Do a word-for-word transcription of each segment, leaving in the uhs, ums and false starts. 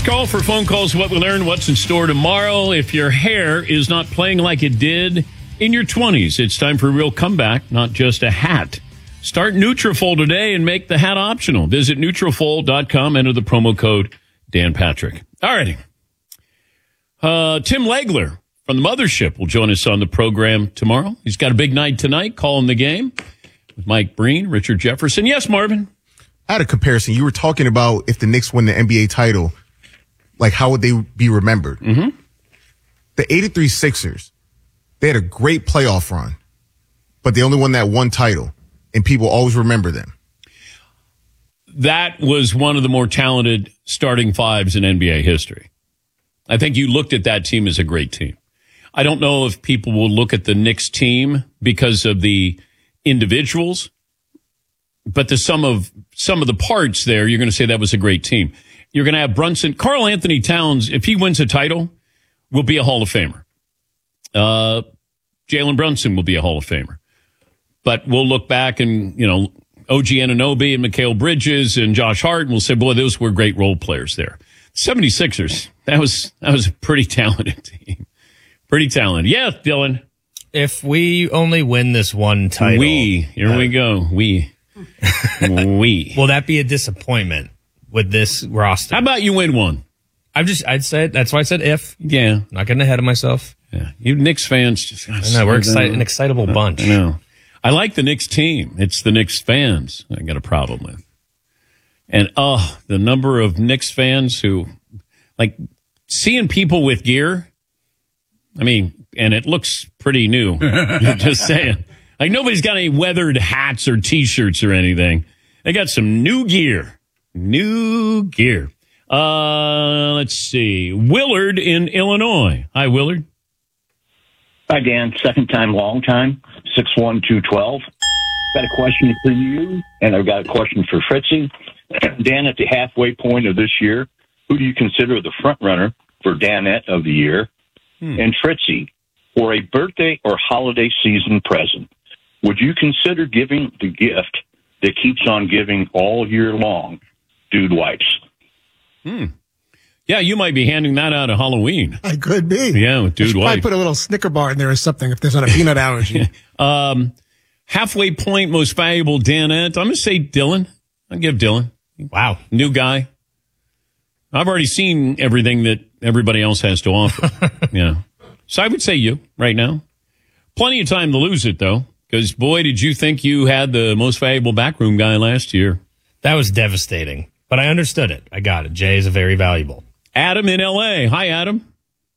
call for phone calls. What we learned, what's in store tomorrow. If your hair is not playing like it did in your twenties, it's time for a real comeback, not just a hat. Start Nutrafol today and make the hat optional. Visit Nutrafol dot com. Enter the promo code Dan Patrick. All righty. Uh, Tim Legler from the Mothership will join us on the program tomorrow. He's got a big night tonight, calling the game with Mike Breen, Richard Jefferson. Yes, Marvin? I had a comparison. You were talking about if the Knicks win the N B A title, like how would they be remembered? Mm-hmm. The eighty-three Sixers, they had a great playoff run, but they only won that one title, and people always remember them. That was one of the more talented starting fives in N B A history. I think you looked at that team as a great team. I don't know if people will look at the Knicks team because of the individuals, but the sum of some of the parts there, you're going to say that was a great team. You're going to have Brunson. Karl Anthony Towns, if he wins a title, will be a Hall of Famer. Uh, Jalen Brunson will be a Hall of Famer. But we'll look back and, you know, O G Anunoby and Mikal Bridges and Josh Hart, and we'll say, boy, those were great role players there. seventy-sixers, that was that was a pretty talented team. Pretty talented. Yeah, Dylan. If we only win this one title. We. Here uh, we go. We. we. Will that be a disappointment with this roster? How about you win one? I'm just, I'd say, that's why I said if. Yeah. Not getting ahead of myself. Yeah. You Knicks fans just. I know, we're excited, an excitable bunch. I know. I like the Knicks team. It's the Knicks fans I got a problem with. And, oh, the number of Knicks fans who, like, seeing people with gear, I mean, and it looks pretty new. Just saying. Like, nobody's got any weathered hats or T-shirts or anything. They got some new gear. New gear. Uh, let's see. Willard in Illinois. Hi, Willard. Hi, Dan. Second time, long time. six one two twelve. Got a question for you, and I've got a question for Fritzy. Dan, at the halfway point of this year, who do you consider the front runner for Danette of the year? Hmm. And Fritzy, for a birthday or holiday season present, would you consider giving the gift that keeps on giving all year long, dude wipes? Hmm. Yeah, you might be handing that out at Halloween. I could be. Yeah, with dude wipes. Probably put a little Snicker bar in there or something if there's not a peanut allergy. um, halfway point, most valuable Danette. I'm going to say Dylan. I'll give Dylan. Wow. New guy. I've already seen everything that everybody else has to offer. Yeah. So I would say you right now. Plenty of time to lose it, though, because, boy, did you think you had the most valuable backroom guy last year. That was devastating, but I understood it. I got it. Jay is a very valuable. Adam in L A. Hi, Adam.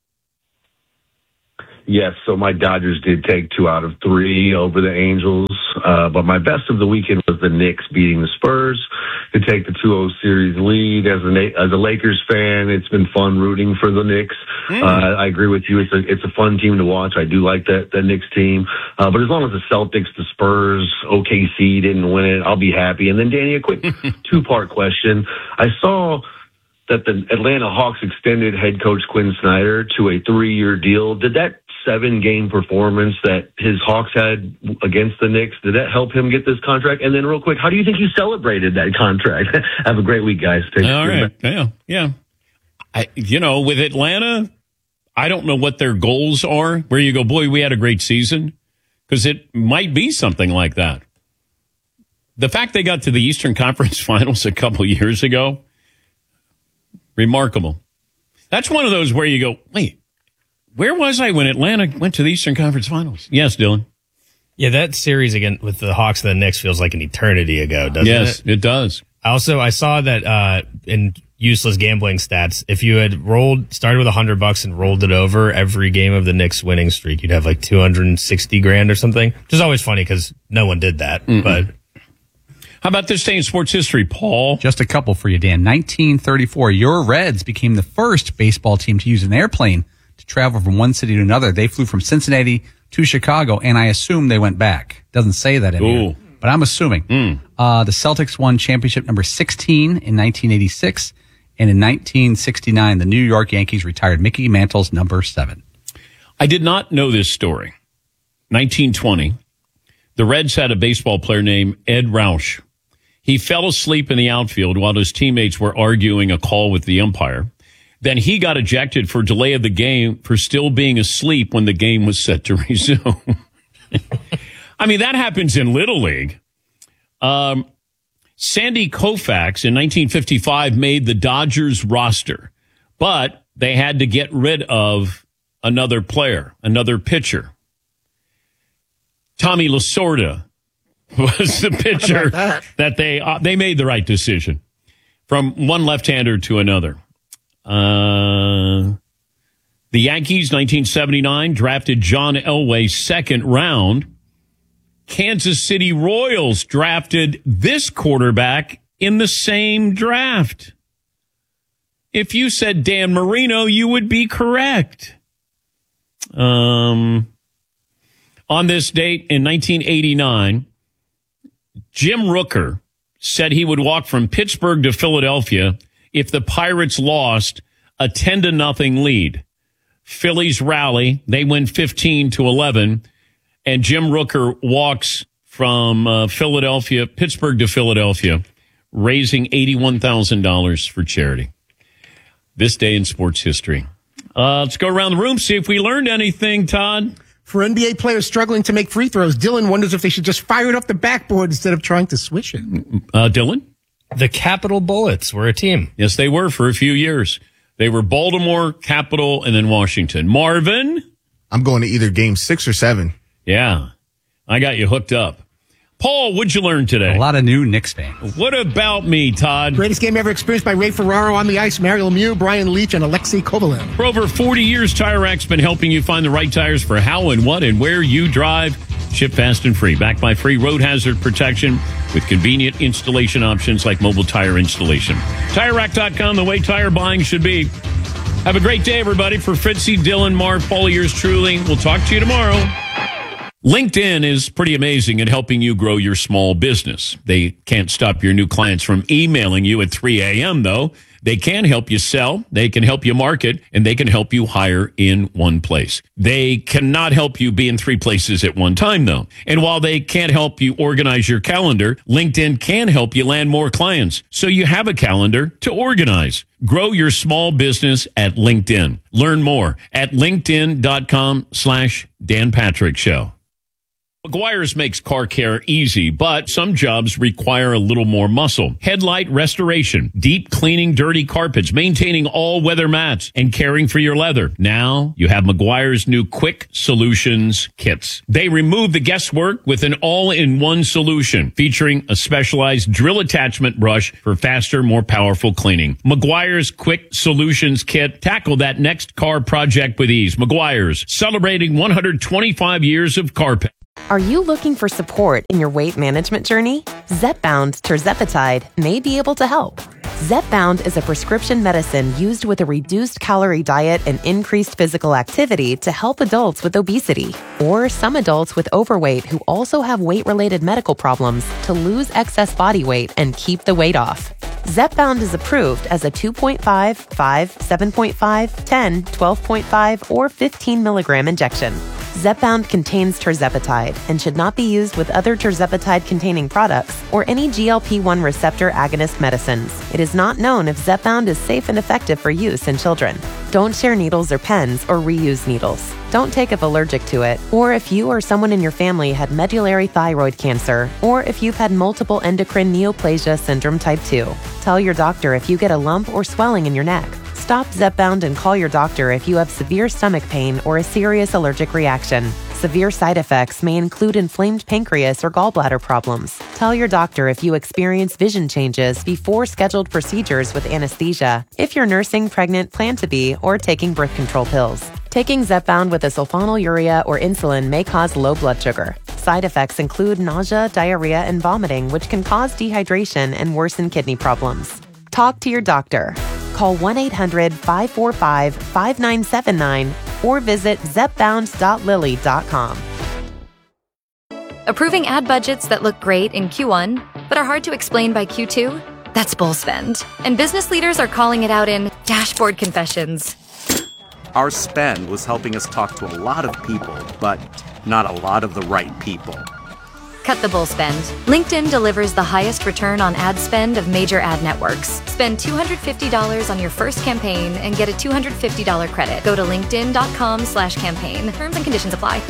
Yes, so my Dodgers did take two out of three over the Angels, uh, but my best of the weekend was the Knicks beating the Spurs to take the two oh series lead. As a, as a Lakers fan, it's been fun rooting for the Knicks. Mm. Uh, I agree with you. It's a, it's a fun team to watch. I do like that, that Knicks team. Uh, but as long as the Celtics, the Spurs, O K C didn't win it, I'll be happy. And then, Danny, a quick two-part question. I saw that the Atlanta Hawks extended head coach Quinn Snyder to a three-year deal. Did that seven-game performance that his Hawks had against the Knicks, did that help him get this contract? And then real quick, how do you think you celebrated that contract? Have a great week, guys. Take All right. Yeah, yeah. I, you know, with Atlanta, I don't know what their goals are, where you go, boy, we had a great season, because it might be something like that. The fact they got to the Eastern Conference Finals a couple years ago, remarkable. That's one of those where you go, wait, where was I when Atlanta went to the Eastern Conference Finals? Yes, Dylan. Yeah, that series again with the Hawks and the Knicks feels like an eternity ago, doesn't yes, it? Yes, it does. Also, I saw that uh, in useless gambling stats, if you had rolled, started with a hundred bucks and rolled it over every game of the Knicks winning streak, you'd have like two hundred sixty grand or something, which is always funny because no one did that. Mm-mm. But how about this day in sports history, Paul? Just a couple for you, Dan. nineteen thirty-four, your Reds became the first baseball team to use an airplane to travel from one city to another. They flew from Cincinnati to Chicago, and I assume they went back. Doesn't say that in here, but I'm assuming. Mm. Uh, the Celtics won championship number sixteen in nineteen eighty-six, and in nineteen sixty-nine, the New York Yankees retired Mickey Mantle's number seven. I did not know this story. nineteen twenty, the Reds had a baseball player named Ed Roush. He fell asleep in the outfield while his teammates were arguing a call with the umpire. Then he got ejected for delay of the game for still being asleep when the game was set to resume. I mean, that happens in Little League. Um, Sandy Koufax in nineteen fifty-five made the Dodgers roster, but they had to get rid of another player, another pitcher. Tommy Lasorda was the pitcher that? that they uh, they made the right decision from one left-hander to another. Uh, the Yankees, nineteen seventy-nine, drafted John Elway second round. Kansas City Royals drafted this quarterback in the same draft. If you said Dan Marino, you would be correct. Um, on this date in nineteen eighty-nine, Jim Rooker said he would walk from Pittsburgh to Philadelphia if the Pirates lost a ten to nothing lead. Phillies rally. They win fifteen to eleven. And Jim Rooker walks from uh, Philadelphia, Pittsburgh to Philadelphia, raising eighty-one thousand dollars for charity. This day in sports history. Uh, let's go around the room, see if we learned anything, Todd. For N B A players struggling to make free throws, Dylan wonders if they should just fire it off the backboard instead of trying to swish it. Uh, Dylan? The Capital Bullets were a team. Yes, they were for a few years. They were Baltimore, Capital, and then Washington. Marvin? I'm going to either game six or seven. Yeah, I got you hooked up. Paul, what'd you learn today? A lot of new Knicks fans. What about me, Todd? Greatest game ever experienced by Ray Ferraro on the ice, Mario Lemieux, Brian Leach, and Alexei Kovalev. For over forty years, Tire Rack's been helping you find the right tires for how and what and where you drive. Ship fast and free. Backed by free road hazard protection with convenient installation options like mobile tire installation. Tire Rack dot com, the way tire buying should be. Have a great day, everybody. For Fritzy, Dylan, Marv, Paul, yours truly. We'll talk to you tomorrow. LinkedIn is pretty amazing at helping you grow your small business. They can't stop your new clients from emailing you at three a.m., though. They can help you sell, they can help you market, and they can help you hire in one place. They cannot help you be in three places at one time, though. And while they can't help you organize your calendar, LinkedIn can help you land more clients, so you have a calendar to organize. Grow your small business at LinkedIn. Learn more at linkedin.com slash Dan Patrick Show. Meguiar's makes car care easy, but some jobs require a little more muscle. Headlight restoration, deep cleaning dirty carpets, maintaining all weather mats, and caring for your leather. Now you have Meguiar's new Quick Solutions kits. They remove the guesswork with an all-in-one solution featuring a specialized drill attachment brush for faster, more powerful cleaning. Meguiar's Quick Solutions kit. Tackle that next car project with ease. Meguiar's, celebrating one hundred twenty-five years of carpet. Are you looking for support in your weight management journey? Zepbound Tirzepatide may be able to help. Zepbound is a prescription medicine used with a reduced calorie diet and increased physical activity to help adults with obesity or some adults with overweight who also have weight-related medical problems to lose excess body weight and keep the weight off. Zepbound is approved as a two point five, five, seven point five, ten, twelve point five, or fifteen milligram injection. Zepbound contains tirzepatide and should not be used with other tirzepatide-containing products or any G L P one receptor agonist medicines. It is not known if Zepbound is safe and effective for use in children. Don't share needles or pens or reuse needles. Don't take if allergic to it, or if you or someone in your family had medullary thyroid cancer, or if you've had multiple endocrine neoplasia syndrome type two. Tell your doctor if you get a lump or swelling in your neck. Stop Zepbound and call your doctor if you have severe stomach pain or a serious allergic reaction. Severe side effects may include inflamed pancreas or gallbladder problems. Tell your doctor if you experience vision changes before scheduled procedures with anesthesia, if you're nursing, pregnant, plan to be, or taking birth control pills. Taking Zepbound with a sulfonylurea or insulin may cause low blood sugar. Side effects include nausea, diarrhea, and vomiting, which can cause dehydration and worsen kidney problems. Talk to your doctor. Call one eight hundred, five four five, five nine seven nine or visit zepbound dot lilly dot com. Approving ad budgets that look great in Q one, but are hard to explain by Q two? That's bull spend. And business leaders are calling it out in dashboard confessions. Our spend was helping us talk to a lot of people, but not a lot of the right people. cut the bull spend. LinkedIn delivers the highest return on ad spend of major ad networks. Spend two hundred fifty dollars on your first campaign and get a two hundred fifty dollars credit. Go to linkedin.com slash campaign. Terms and conditions apply.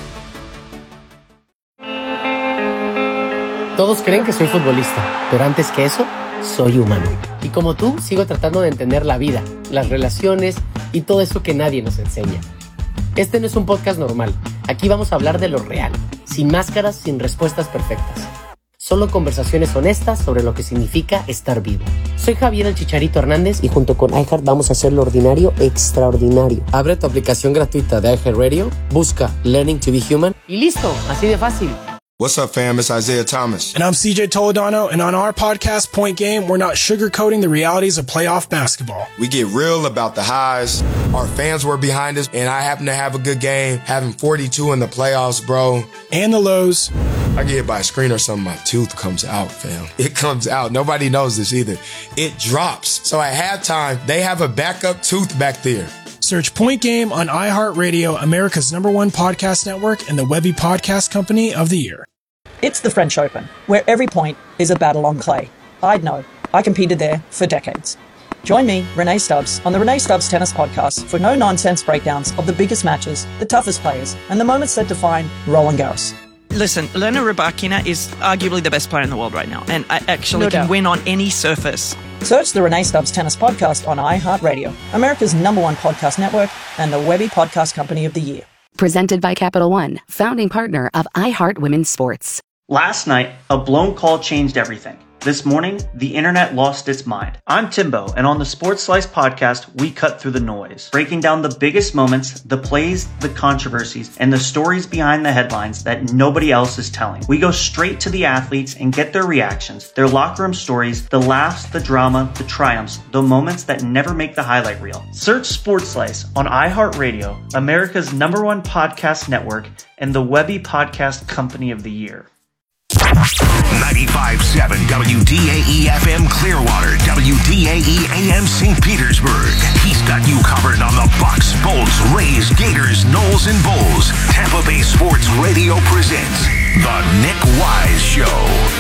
Todos creen que soy futbolista, pero antes que eso, soy humano. Y como tú, sigo tratando de entender la vida, las relaciones y todo eso que nadie nos enseña. Este no es un podcast normal. Aquí vamos a hablar de lo real, sin máscaras, sin respuestas perfectas. Solo conversaciones honestas sobre lo que significa estar vivo. Soy Javier el Chicharito Hernández y junto con iHeart vamos a hacer lo ordinario extraordinario. Abre tu aplicación gratuita de iHeartRadio, busca Learning to be Human y listo, así de fácil. What's up, fam? It's Isaiah Thomas. And I'm C J Toledano, and on our podcast, Point Game, we're not sugarcoating the realities of playoff basketball. We get real about the highs. Our fans were behind us, and I happen to have a good game, having forty-two in the playoffs, bro. And the lows. I get hit by a screen or something, my tooth comes out, fam. It comes out. Nobody knows this either. It drops. So at halftime, they have a backup tooth back there. Search Point Game on iHeartRadio, America's number one podcast network, and the Webby Podcast Company of the Year. It's the French Open, where every point is a battle on clay. I'd know. I competed there for decades. Join me, Renee Stubbs, on the Renee Stubbs Tennis Podcast for no-nonsense breakdowns of the biggest matches, the toughest players, and the moments that define Roland Garros. Listen, Elena Rybakina is arguably the best player in the world right now, and I actually No can doubt. win on any surface. Search the Renee Stubbs Tennis Podcast on iHeartRadio, America's number one podcast network, and the Webby Podcast Company of the Year. Presented by Capital One, founding partner of iHeart Women's Sports. Last night, a blown call changed everything. This morning, the internet lost its mind. I'm Timbo, and on the Sports Slice podcast, we cut through the noise, breaking down the biggest moments, the plays, the controversies, and the stories behind the headlines that nobody else is telling. We go straight to the athletes and get their reactions, their locker room stories, the laughs, the drama, the triumphs, the moments that never make the highlight reel. Search Sports Slice on iHeartRadio, America's number one podcast network, and the Webby Podcast Company of the Year. ninety-five point seven W D A E F M Clearwater, W D A E A M Saint Petersburg. He's got you covered on the Bucks, Bolts, Rays, Gators, Knowles, and Bulls. Tampa Bay Sports Radio presents The Nick Wise Show.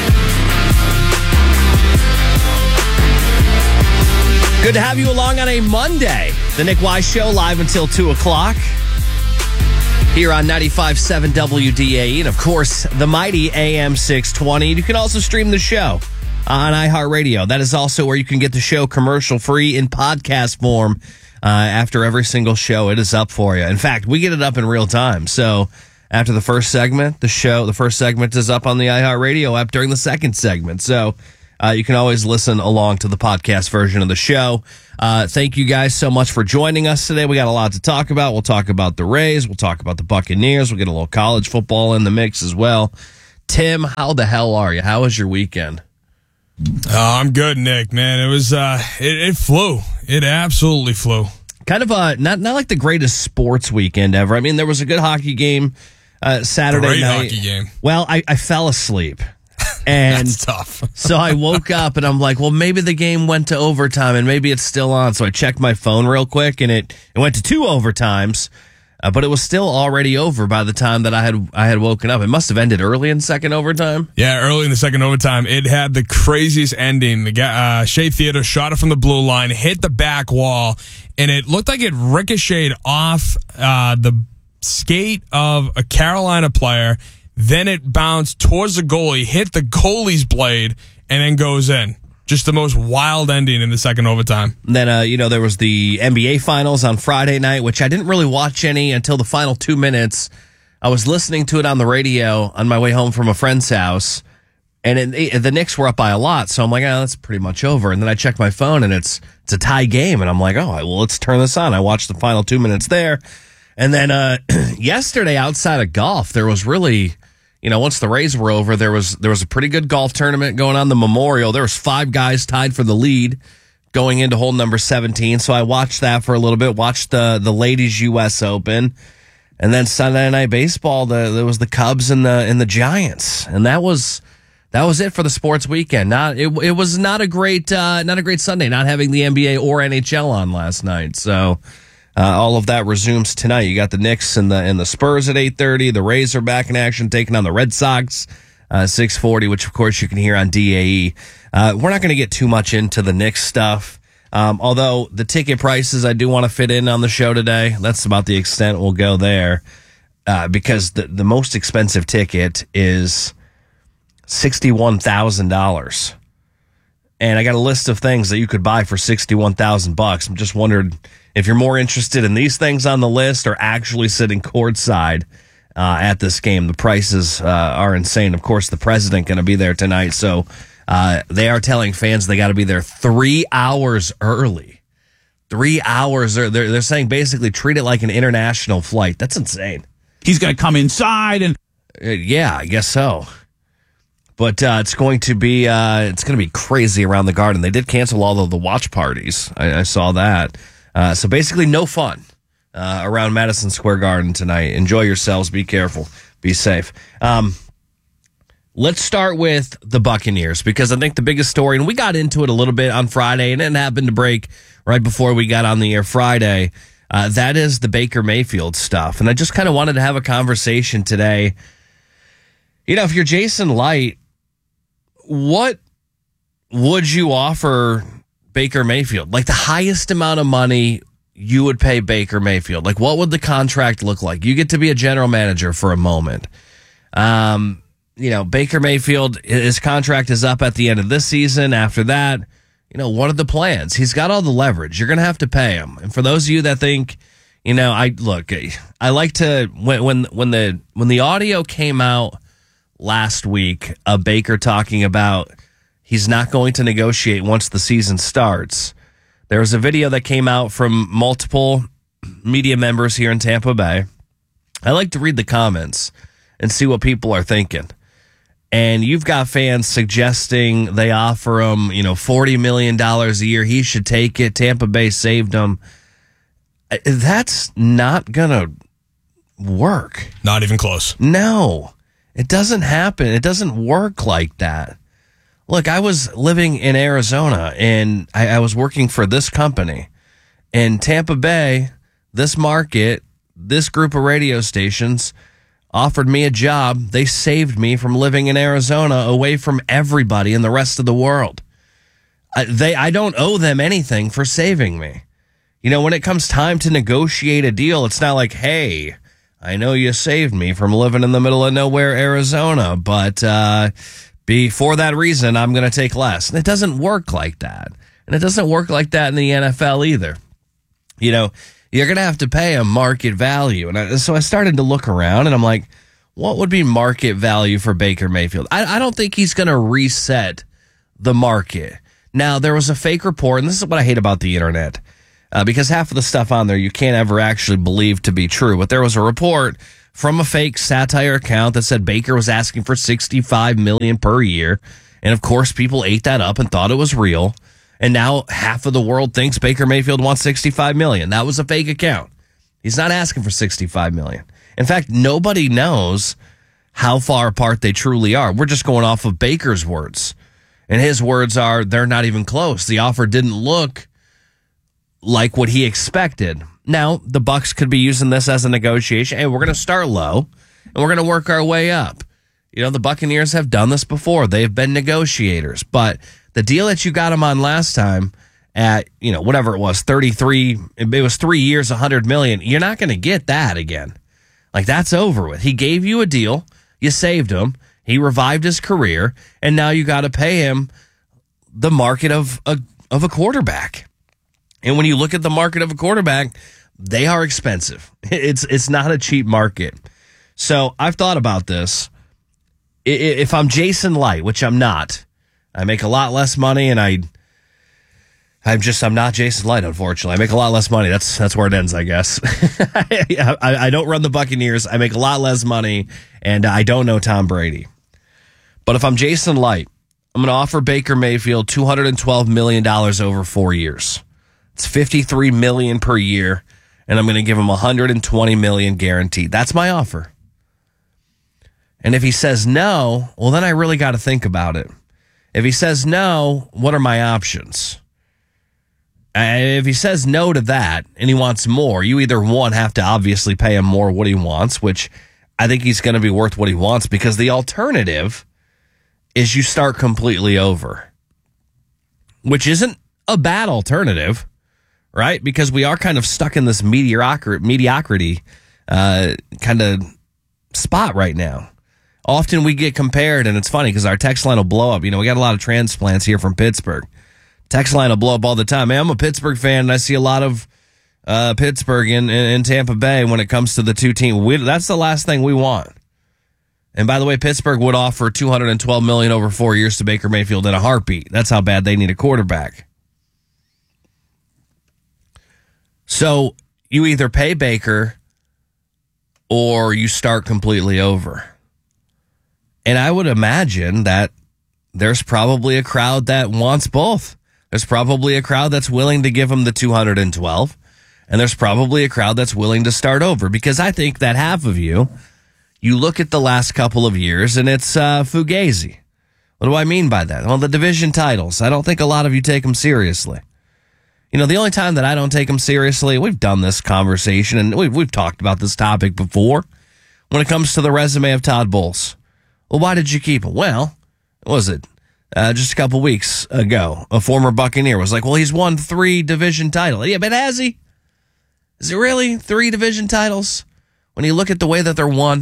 Good to have you along on a Monday. The Nick Wise Show, live until two o'clock. Here on ninety-five point seven W D A E, and of course, the mighty A M six twenty. You can also stream the show on iHeartRadio. That is also where you can get the show commercial-free in podcast form. Uh, after every single show, it is up for you. In fact, we get it up in real time. So after the first segment, the show, the first segment is up on the iHeartRadio app during the second segment. So uh, you can always listen along to the podcast version of the show. Uh, thank you guys so much for joining us today. We got a lot to talk about. We'll talk about the Rays. We'll talk about the Buccaneers. We'll get a little college football in the mix as well. Tim, how the hell are you? How was your weekend? Oh, I'm good, Nick, man. It was, uh, it, it flew. It absolutely flew. Kind of a, not, not like the greatest sports weekend ever. I mean, there was a good hockey game, uh, Saturday Great night. hockey game. Well, I, I fell asleep. And That's tough. So I woke up and I'm like, well, maybe the game went to overtime and maybe it's still on. So I checked my phone real quick and it, it went to two overtimes, uh, but it was still already over by the time that I had I had woken up. It must have ended early in second overtime. Yeah, early in the second overtime. It had the craziest ending. The guy, uh, Shea Theodore shot it from the blue line, hit the back wall, and it looked like it ricocheted off uh, the skate of a Carolina player. Then it bounced towards the goalie, hit the goalie's blade, and then goes in. Just the most wild ending in the second overtime. And then, uh, you know, there was the N B A Finals on Friday night, which I didn't really watch any until the final two minutes. I was listening to it on the radio on my way home from a friend's house, and it, it, the Knicks were up by a lot, so I'm like, oh, that's pretty much over. And then I checked my phone, and it's it's a tie game, and I'm like, oh, well, let's turn this on. I watched the final two minutes there. And then uh, yesterday, outside of golf, there was really... You know, once the Rays were over, there was there was a pretty good golf tournament going on. The Memorial, there was five guys tied for the lead going into hole number seventeen. So I watched that for a little bit. Watched the the ladies U S Open, and then Sunday Night Baseball. The there was the Cubs and the and the Giants, and that was that was it for the sports weekend. Not it it was not a great uh, not a great Sunday. Not having the N B A or N H L on last night. So. Uh, all of that resumes tonight. You got the Knicks and the and the Spurs at eight thirty. The Rays are back in action, taking on the Red Sox uh, six forty, which of course you can hear on D A E. Uh, we're not going to get too much into the Knicks stuff. Um, although the ticket prices I do want to fit in on the show today. That's about the extent we'll go there. Uh, because the, the most expensive ticket is sixty-one thousand dollars. And I got a list of things that you could buy for sixty-one thousand bucks. I'm just wondered if you're more interested in these things on the list or actually sitting courtside uh, at this game. The prices uh, are insane. Of course, the president going to be there tonight, so uh, they are telling fans they got to be there three hours early. Three hours. They're, they're saying basically treat it like an international flight. That's insane. He's going to come inside and uh, yeah, I guess so. But uh, it's going to be uh, it's going to be crazy around the Garden. They did cancel all of the watch parties. I, I saw that. Uh, so basically, no fun uh, around Madison Square Garden tonight. Enjoy yourselves. Be careful. Be safe. Um, let's start with the Buccaneers because I think the biggest story, and we got into it a little bit on Friday, and it happened to break right before we got on the air Friday. Uh, that is the Baker Mayfield stuff. And I just kind of wanted to have a conversation today. You know, if you're Jason Light, what would you offer Baker Mayfield? Like the highest amount of money you would pay Baker Mayfield. Like what would the contract look like? You get to be a general manager for a moment. Um, you know, Baker Mayfield, his contract is up at the end of this season. After that, you know, what are the plans? He's got all the leverage. You're going to have to pay him. And for those of you that think, you know, I look, I like to, when, when, when the, when the audio came out last week of Baker talking about he's not going to negotiate once the season starts. There was a video that came out from multiple media members here in Tampa Bay. I like to read the comments and see what people are thinking. And you've got fans suggesting they offer him, you know, forty million dollars a year. He should take it. Tampa Bay saved him. That's not going to work. Not even close. No, it doesn't happen. It doesn't work like that. Look, I was living in Arizona and I, I was working for this company in Tampa Bay. This market, this group of radio stations offered me a job. They saved me from living in Arizona away from everybody in the rest of the world. I, they, I don't owe them anything for saving me. You know, when it comes time to negotiate a deal, it's not like, hey, I know you saved me from living in the middle of nowhere, Arizona, but uh, before that reason, I'm going to take less. And it doesn't work like that. And it doesn't work like that in the N F L either. You know, you're going to have to pay a market value. And I, so I started to look around and I'm like, what would be market value for Baker Mayfield? I, I don't think he's going to reset the market. Now, there was a fake report, and this is what I hate about the internet, uh, because half of the stuff on there you can't ever actually believe to be true. But there was a report from a fake satire account that said Baker was asking for sixty-five million dollars per year. And of course, people ate that up and thought it was real. And now half of the world thinks Baker Mayfield wants sixty-five million dollars. That was a fake account. He's not asking for sixty-five million dollars. In fact, nobody knows how far apart they truly are. We're just going off of Baker's words. And his words are, they're not even close. The offer didn't look like what he expected. Now, the Bucs could be using this as a negotiation. Hey, we're going to start low, and we're going to work our way up. You know, the Buccaneers have done this before. They've been negotiators. But the deal that you got him on last time at, you know, whatever it was, thirty-three, it was three years, one hundred million dollars. You're not going to get that again. Like, that's over with. He gave you a deal. You saved him. He revived his career. And now you got to pay him the market of a, of a quarterback. And when you look at the market of a quarterback, they are expensive. It's, it's not a cheap market. So I've thought about this. If I'm Jason Light, which I'm not, I make a lot less money, and I, I'm just, I'm not Jason Light, unfortunately. I make a lot less money. That's that's where it ends, I guess. I, I don't run the Buccaneers. I make a lot less money, and I don't know Tom Brady. But if I'm Jason Light, I'm going to offer Baker Mayfield two hundred twelve million dollars over four years. It's fifty-three million dollars per year, and I'm going to give him one hundred twenty million dollars guaranteed. That's my offer. And if he says no, well, then I really got to think about it. If he says no, what are my options? If he says no to that and he wants more, you either, one, have to obviously pay him more what he wants, which I think he's going to be worth what he wants, because the alternative is you start completely over, which isn't a bad alternative, right? Because we are kind of stuck in this mediocre, mediocrity uh, kind of spot right now. Often we get compared, and it's funny because our text line will blow up. You know, we got a lot of transplants here from Pittsburgh. Text line will blow up all the time. Man, I'm a Pittsburgh fan, and I see a lot of uh, Pittsburgh in, in, in Tampa Bay when it comes to the two teams. We, that's the last thing we want. And by the way, Pittsburgh would offer two hundred twelve million dollars over four years to Baker Mayfield in a heartbeat. That's how bad they need a quarterback. So you either pay Baker or you start completely over. And I would imagine that there's probably a crowd that wants both. There's probably a crowd that's willing to give him the two hundred twelve, and there's probably a crowd that's willing to start over, because I think that half of you, you look at the last couple of years and it's uh, fugazi. What do I mean by that? Well, the division titles. I don't think a lot of you take them seriously. You know, the only time that I don't take them seriously, we've done this conversation and we've, we've talked about this topic before, when it comes to the resume of Todd Bowles. Well, why did you keep him? Well, what was it? Uh, just a couple weeks ago, a former Buccaneer was like, well, he's won three division titles. Yeah, but has he? Is it really three division titles? When you look at the way that they're won,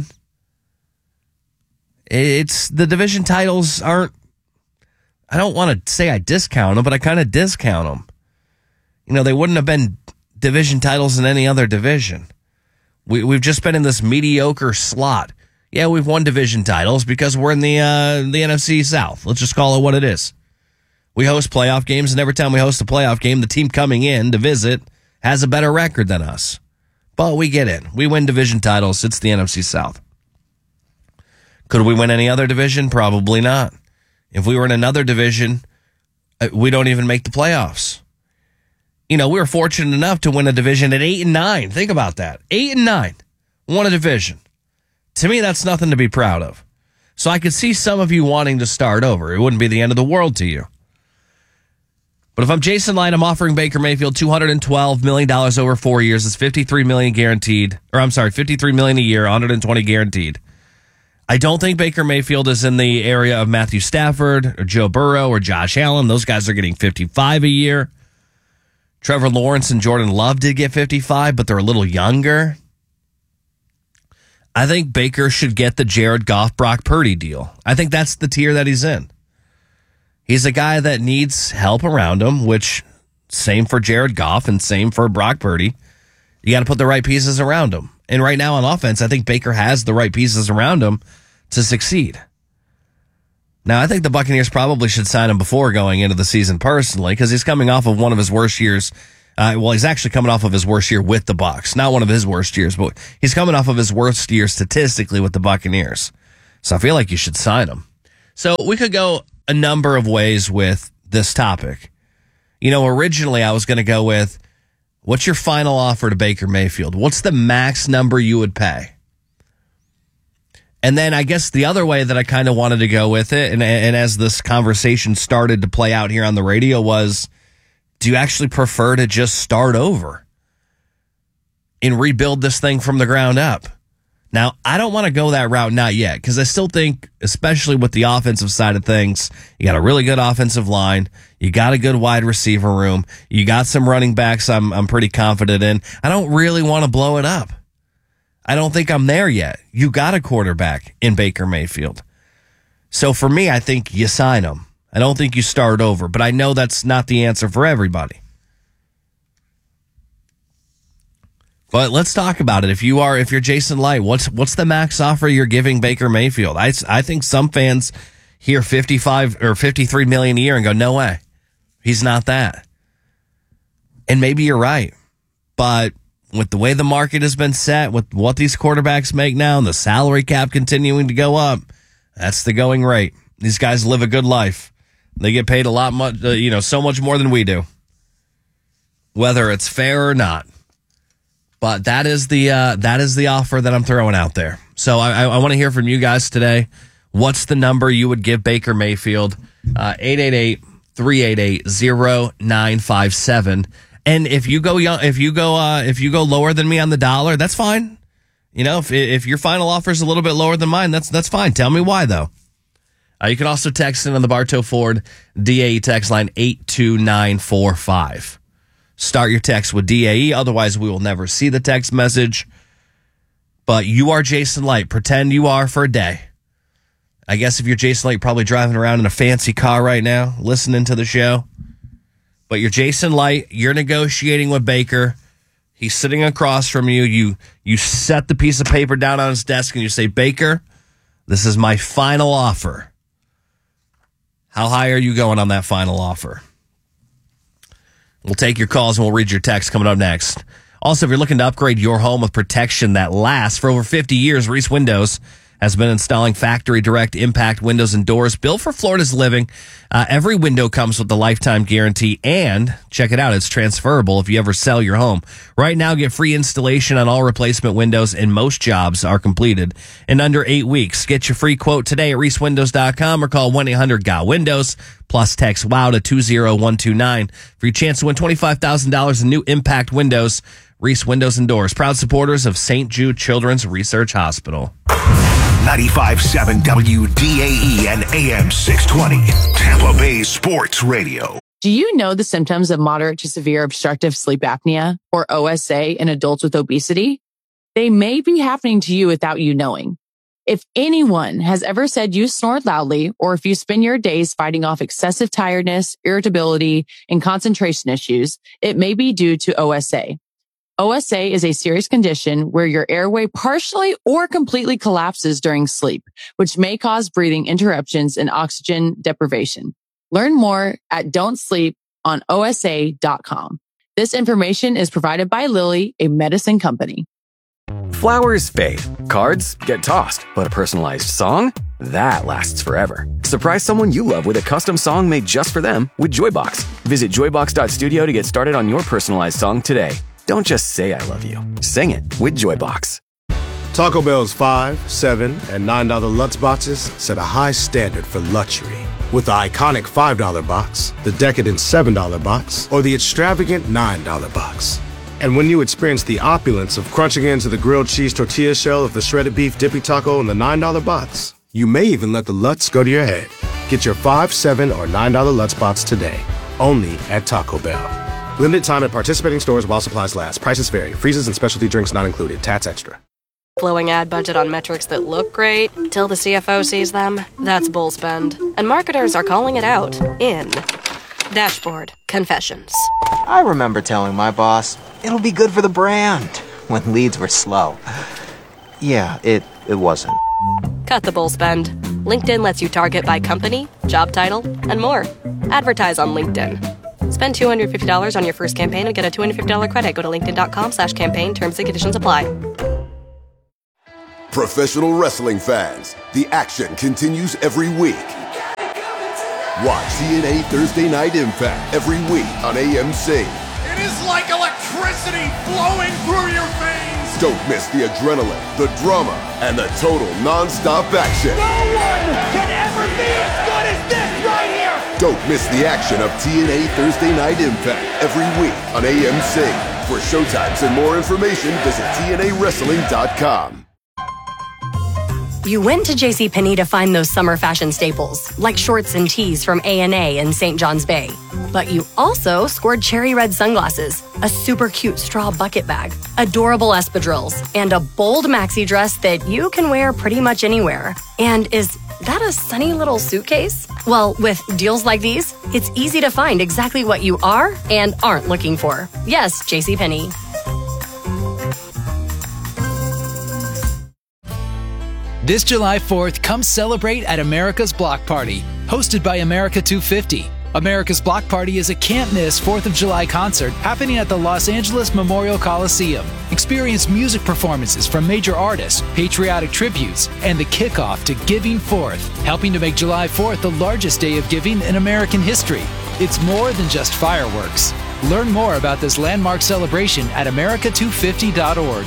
it's the division titles aren't, I don't want to say I discount them, but I kind of discount them. You know, they wouldn't have been division titles in any other division. We, we've just been in this mediocre slot. Yeah, we've won division titles because we're in the uh, the N F C South. Let's just call it what it is. We host playoff games, and every time we host a playoff game, the team coming in to visit has a better record than us. But we get in. We win division titles. It's the N F C South. Could we win any other division? Probably not. If we were in another division, we don't even make the playoffs. You know, we were fortunate enough to win a division at eight and nine. Think about that. Eight and nine. Won a division. To me, that's nothing to be proud of. So I could see some of you wanting to start over. It wouldn't be the end of the world to you. But if I'm Jason Light, I'm offering Baker Mayfield two hundred twelve million dollars over four years. It's fifty-three million dollars guaranteed. Or I'm sorry, fifty-three million dollars a year, one hundred twenty guaranteed. I don't think Baker Mayfield is in the area of Matthew Stafford or Joe Burrow or Josh Allen. Those guys are getting fifty-five a year. Trevor Lawrence and Jordan Love did get fifty-five, but they're a little younger. I think Baker should get the Jared Goff, Brock Purdy deal. I think that's the tier that he's in. He's a guy that needs help around him, which same for Jared Goff and same for Brock Purdy. You got to put the right pieces around him. And right now on offense, I think Baker has the right pieces around him to succeed. Now, I think the Buccaneers probably should sign him before going into the season personally, because he's coming off of one of his worst years. Uh, well, he's actually coming off of his worst year with the Bucs. Not one of his worst years, but he's coming off of his worst year statistically with the Buccaneers. So I feel like you should sign him. So we could go a number of ways with this topic. You know, originally I was going to go with, what's your final offer to Baker Mayfield? What's the max number you would pay? And then I guess the other way that I kind of wanted to go with it, and, and as this conversation started to play out here on the radio, was, do you actually prefer to just start over and rebuild this thing from the ground up? Now, I don't want to go that route, not yet, because I still think, especially with the offensive side of things, you got a really good offensive line, you got a good wide receiver room, you got some running backs I'm I'm pretty confident in. I don't really want to blow it up. I don't think I'm there yet. You got a quarterback in Baker Mayfield. So for me, I think you sign him. I don't think you start over, but I know that's not the answer for everybody. But let's talk about it. If you are, if you're Jason Light, what's what's the max offer you're giving Baker Mayfield? I, I think some fans hear fifty-five or fifty-three million a year and go, no way, he's not that. And maybe you're right, but with the way the market has been set, with what these quarterbacks make now, and the salary cap continuing to go up, that's the going rate. These guys live a good life. They get paid a lot, much, uh, you know, so much more than we do, whether it's fair or not. But that is the uh, that is the offer that I'm throwing out there. So I, I want to hear from you guys today. What's the number you would give Baker Mayfield? Uh, eight eight eight, three eight eight, zero nine five seven. And if you go young, if you go uh, if you go lower than me on the dollar, that's fine. You know, if if your final offer is a little bit lower than mine, that's that's fine. Tell me why though. Uh, you can also text in on the Bartow Ford D A E text line eight two nine four five. Start your text with D A E, otherwise we will never see the text message. But you are Jason Light. Pretend you are for a day. I guess if you're Jason Light, you're probably driving around in a fancy car right now, listening to the show. But you're Jason Light. You're negotiating with Baker. He's sitting across from you. You you set the piece of paper down on his desk and you say, Baker, this is my final offer. How high are you going on that final offer? We'll take your calls and we'll read your text coming up next. Also, if you're looking to upgrade your home with protection that lasts for over fifty years, Reese Windows has been installing factory direct impact windows and doors built for Florida's living. Uh, every window comes with the lifetime guarantee, and check it out, it's transferable if you ever sell your home. Right now, get free installation on all replacement windows, and most jobs are completed in under eight weeks. Get your free quote today at reese windows dot com or call one eight hundred G O W Windows, plus text WOW to two zero one two nine for your chance to win twenty-five thousand dollars in new impact windows. Reese Windows and Doors, proud supporters of Saint Jude Children's Research Hospital. ninety-five point seven W D A E and A M six twenty, Tampa Bay Sports Radio. Do you know the symptoms of moderate to severe obstructive sleep apnea, or O S A, in adults with obesity? They may be happening to you without you knowing. If anyone has ever said you snore loudly, or if you spend your days fighting off excessive tiredness, irritability, and concentration issues, it may be due to O S A. O S A is a serious condition where your airway partially or completely collapses during sleep, which may cause breathing interruptions and oxygen deprivation. Learn more at don't sleep on O S A dot com. This information is provided by Lilly, a medicine company. Flowers fade, cards get tossed, but a personalized song? That lasts forever. Surprise someone you love with a custom song made just for them with Joybox. Visit joybox dot studio to get started on your personalized song today. Don't just say I love you. Sing it with Joybox. Taco Bell's five, seven, and nine dollar Lutz boxes set a high standard for luxury. With the iconic five dollar box, the decadent seven dollar box, or the extravagant nine dollar box. And when you experience the opulence of crunching into the grilled cheese tortilla shell of the shredded beef dippy taco in the nine dollar box, you may even let the Lutz go to your head. Get your five, seven, or nine dollar Lutz box today, only at Taco Bell. Limited time at participating stores while supplies last. Prices vary. Freezes and specialty drinks not included. Tats extra. Blowing ad budget on metrics that look great till the C F O sees them. That's bull spend. And marketers are calling it out in Dashboard Confessions. I remember telling my boss, it'll be good for the brand, when leads were slow. Yeah, it, it wasn't. Cut the bull spend. LinkedIn lets you target by company, job title, and more. Advertise on LinkedIn. Spend two hundred fifty dollars on your first campaign and get a two hundred fifty dollars credit. Go to linkedin dot com slash campaign. Terms and conditions apply. Professional wrestling fans, the action continues every week. Watch T N A Thursday Night Impact every week on A M C. It is like electricity flowing through your veins. Don't miss the adrenaline, the drama, and the total non-stop action. No one can ever be as good as this right here. Don't miss the action of T N A Thursday Night Impact every week on A M C. For showtimes and more information, visit T N A wrestling dot com. You went to JCPenney to find those summer fashion staples, like shorts and tees from A and A in Saint John's Bay. But you also scored cherry red sunglasses, a super cute straw bucket bag, adorable espadrilles, and a bold maxi dress that you can wear pretty much anywhere. And is that a sunny little suitcase? Well, with deals like these, it's easy to find exactly what you are and aren't looking for. Yes, JCPenney. This July fourth, come celebrate at America's Block Party, hosted by America two fifty. America's Block Party is a can't-miss fourth of July concert happening at the Los Angeles Memorial Coliseum. Experience music performances from major artists, patriotic tributes, and the kickoff to Giving Fourth, helping to make July fourth the largest day of giving in American history. It's more than just fireworks. Learn more about this landmark celebration at america two fifty dot org.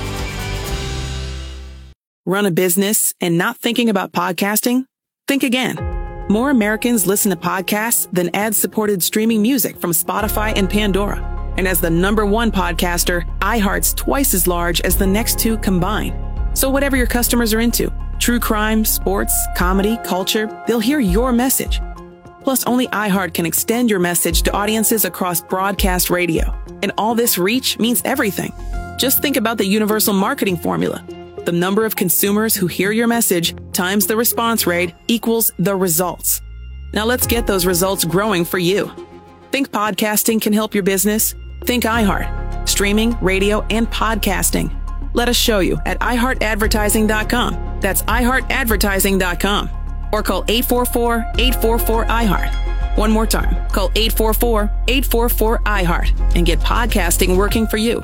Run a business and not thinking about podcasting? Think again. More Americans listen to podcasts than ad-supported streaming music from Spotify and Pandora. And as the number one podcaster, iHeart's twice as large as the next two combined. So whatever your customers are into, True crime, sports, comedy, culture, they'll hear your message. Plus, only iHeart can extend your message to audiences across broadcast radio. And all this reach means everything. Just think about the universal marketing formula. The number of consumers who hear your message times the response rate equals the results. Now let's get those results growing for you. Think podcasting can help your business? Think iHeart. Streaming, radio, and podcasting. Let us show you at i heart advertising dot com. That's i heart advertising dot com. Or call eight four four, eight four four, I heart. One more time. Call eight four four, eight four four, I heart and get podcasting working for you.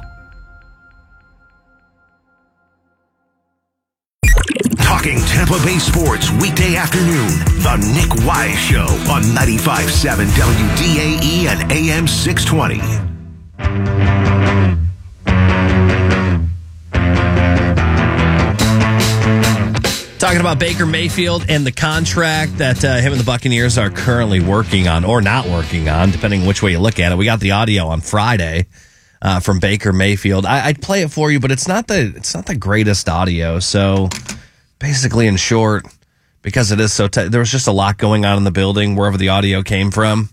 Talking Tampa Bay sports weekday afternoon. The Nick Wise Show on ninety-five point seven W D A E and A M six twenty. Talking about Baker Mayfield and the contract that uh, him and the Buccaneers are currently working on, or not working on, depending which way you look at it. We got the audio on Friday uh, from Baker Mayfield. I, I'd play it for you, but it's not the it's not the greatest audio. So basically, in short, because it is so, t- there was just a lot going on in the building wherever the audio came from.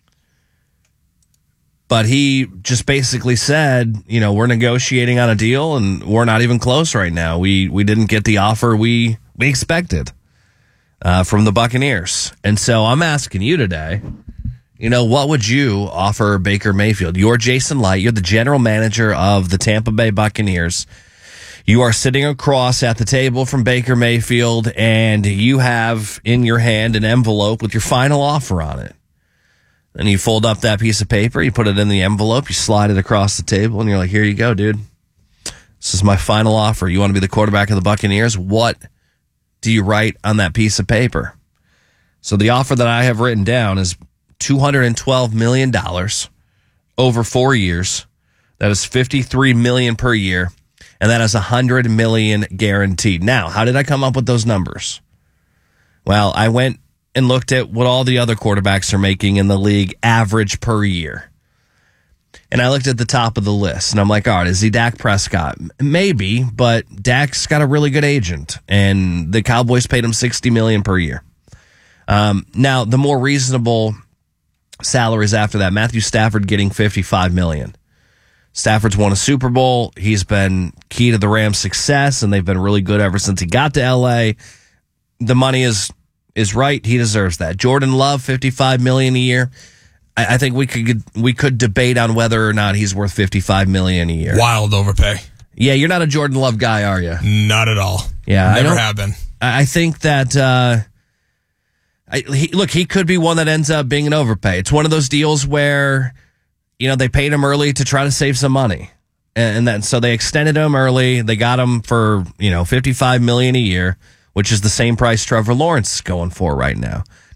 But he just basically said, you know, we're negotiating on a deal and we're not even close right now. We we didn't get the offer we we expected uh, from the Buccaneers. And so I'm asking you today, you know, what would you offer Baker Mayfield? You're Jason Light. You're the general manager of the Tampa Bay Buccaneers. You are sitting across at the table from Baker Mayfield, and you have in your hand an envelope with your final offer on it. And you fold up that piece of paper, you put it in the envelope, you slide it across the table, and you're like, here you go, dude. This is my final offer. You want to be the quarterback of the Buccaneers? What do you write on that piece of paper? So the offer that I have written down is two hundred twelve million dollars over four years. That is fifty-three million dollars per year, and that is one hundred million dollars guaranteed. Now, how did I come up with those numbers? Well, I went and looked at what all the other quarterbacks are making in the league average per year. And I looked at the top of the list, and I'm like, all right, is he Dak Prescott? Maybe, but Dak's got a really good agent, and the Cowboys paid him sixty million dollars per year. Um, now, the more reasonable salaries after that, Matthew Stafford getting fifty-five million dollars. Stafford's won a Super Bowl. He's been key to the Rams' success, and they've been really good ever since he got to L A. The money is is right. He deserves that. Jordan Love, fifty-five million dollars a year. I, I think we could we could debate on whether or not he's worth fifty-five million dollars a year. Wild overpay. Yeah, you're not a Jordan Love guy, are you? Not at all. Yeah, never I don't, have been. I think that uh, I, he, look, he could be one that ends up being an overpay. It's one of those deals where, you know, they paid him early to try to save some money, and, and then so they extended him early. They got him for, you know, fifty-five million dollars a year, which is the same price Trevor Lawrence is going for right now.